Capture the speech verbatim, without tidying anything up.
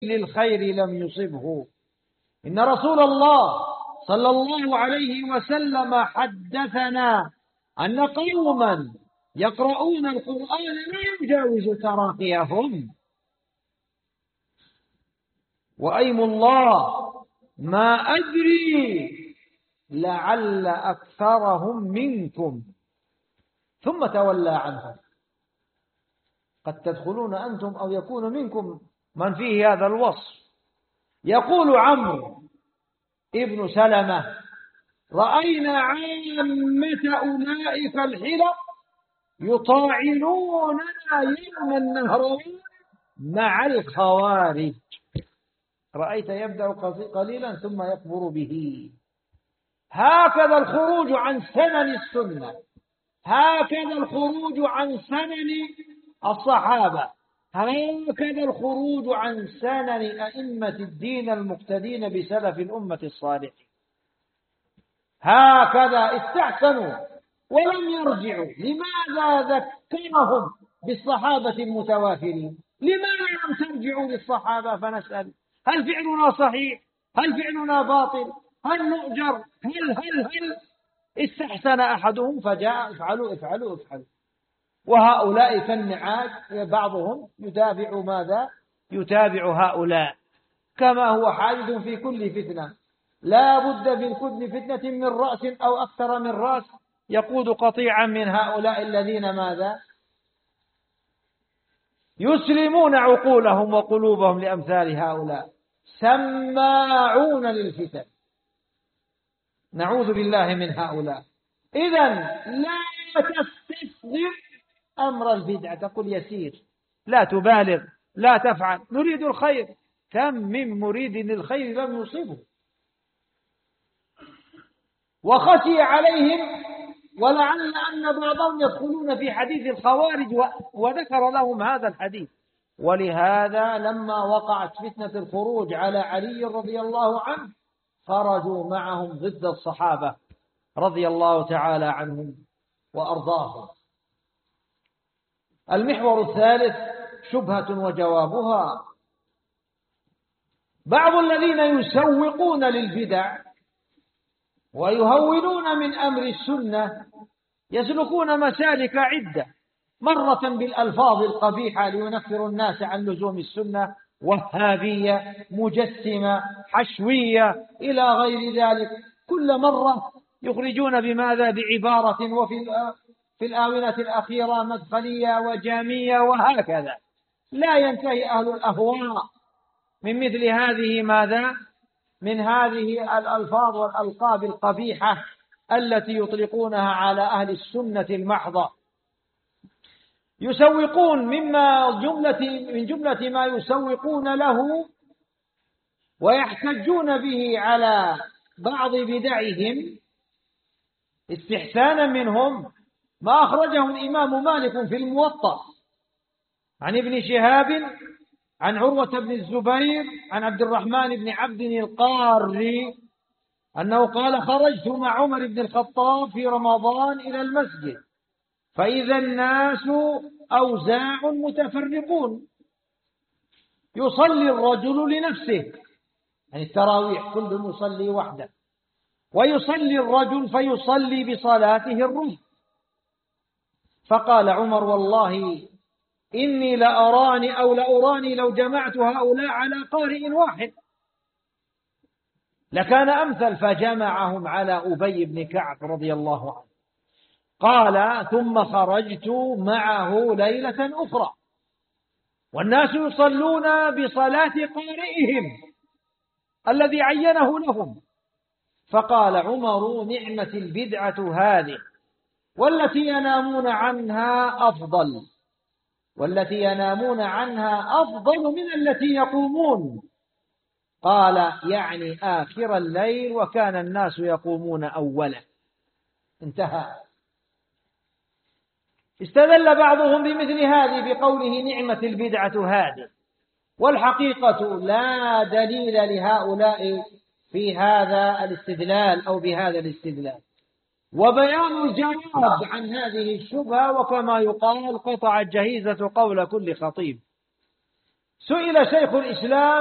للخير لم يصبه. إن رسول الله صلى الله عليه وسلم حدثنا أن قوما يقرؤون القرآن لا يجاوز تراقيهم، وأيم الله ما أدري لعل أكثرهم منكم، ثم تولى عنهم. قد تدخلون أنتم أو يكون منكم من فيه هذا الوصف. يقول عمرو ابن سلمة: رأينا عامة أولئك الحلق يطاعنوننا يوم النهروان مع الخوارج. رأيت يبدأ قليلا ثم يكبر به. هكذا الخروج عن سنن السنة، هكذا الخروج عن سنن الصحابة، هكذا الخروج عن سنن أئمة الدين المقتدين بسلف الأمة الصالح. هكذا استحسنوا ولم يرجعوا. لماذا ذكرهم بالصحابة المتوافرين؟ لماذا لم ترجعوا للصحابة فنسأل هل فعلنا صحيح؟ هل فعلنا باطل؟ هل نؤجر؟ هل هل هل استحسن أحدهم فجاء افعلوا افعلوا افعلوا. وهؤلاء كالنعاج بعضهم يتابع ماذا؟ يتابع هؤلاء، كما هو حادث في كل فتنة. لا بد في كل فتنة من رأس أو أكثر من رأس يقود قطيعا من هؤلاء الذين ماذا؟ يسلمون عقولهم وقلوبهم لأمثال هؤلاء، سماعون للفتن. نعوذ بالله من هؤلاء. إذن لا تستصغر أمر البدعة، تقول يسير، لا تبالغ، لا تفعل، نريد الخير. كم من مريد للخير لم يصبه. وخشي عليهم ولعل أن بعضهم يدخلون في حديث الخوارج وذكر لهم هذا الحديث. ولهذا لما وقعت فتنة الخروج على علي رضي الله عنه خرجوا معهم ضد الصحابة رضي الله تعالى عنهم وأرضاهم. المحور الثالث شبهة وجوابها. بعض الذين يسوقون للبدع ويهونون من أمر السنة يسلكون مسالك عدة، مرة بالألفاظ القبيحة لينفر الناس عن لزوم السنة، وهابية، مجسمة، حشوية، إلى غير ذلك. كل مرة يخرجون بماذا؟ بعبارة، وفي في الآونة الأخيرة مدخلية وجامية، وهكذا. لا ينتهي أهل الأهواء من مثل هذه ماذا؟ من هذه الألفاظ والألقاب القبيحة التي يطلقونها على أهل السنة المحضة. يسوقون مما جملة من جملة ما يسوقون له ويحتجون به على بعض بدعهم استحسانا منهم ما أخرجه الإمام مالك في الموطأ عن ابن شهاب عن عروة بن الزبير عن عبد الرحمن بن عبد القاري أنه قال: خرجت مع عمر بن الخطاب في رمضان إلى المسجد فإذا الناس أوزاع متفرقون، يصلي الرجل لنفسه، يعني التراويح كل يصلي وحده، ويصلي الرجل فيصلي بصلاته الرهط. فقال عمر: والله إني لأراني أو لأراني لو جمعت هؤلاء على قارئ واحد لكان أمثل. فجمعهم على أبي بن كعب رضي الله عنه. قال: ثم خرجت معه ليلة أخرى والناس يصلون بصلاة قارئهم الذي عينه لهم. فقال عمر: نعمة البدعة هذه، والتي ينامون عنها أفضل، والتي ينامون عنها أفضل من التي يقومون. قال: يعني آخر الليل، وكان الناس يقومون أوله. انتهى. استدل بعضهم بمثل هذه بقوله نعمة البدعة هذه، والحقيقة لا دليل لهؤلاء في هذا الاستدلال أو بهذا الاستدلال. وبيان الجواب عن هذه الشبهة، وكما يقال قطع الجهيزة قول كل خطيب. سئل شيخ الإسلام